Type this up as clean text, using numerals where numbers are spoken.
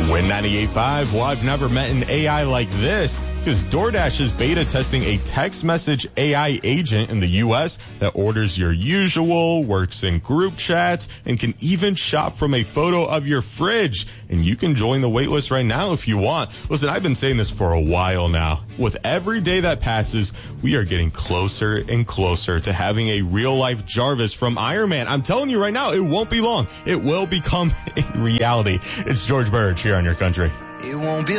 Win 98.5. Well, I've never met an AI like this because DoorDash is beta testing a text message AI agent in the U.S. that orders your usual, works in group chats, and can even shop from a photo of your fridge. And you can join the waitlist right now if you want. Listen, I've been saying this for a while now. With every day that passes, we are getting closer and closer to having a real-life Jarvis from Iron Man. I'm telling you right now, it won't be long. It will become a reality. It's George Burge here on Your Country. It won't be